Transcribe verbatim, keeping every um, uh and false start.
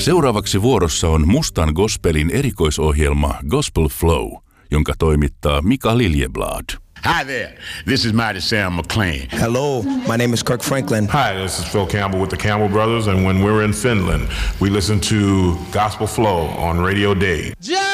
Seuraavaksi vuorossa on mustan gospelin erikoisohjelma Gospel Flow, jonka toimittaa Mika Liljeblad. Hi there, this is Mighty Sam McLean. Hello, my name is Kirk Franklin. Hi, this is Phil Campbell with the Campbell Brothers, and when we're in Finland, we listen to Gospel Flow on Radio Day. Yeah!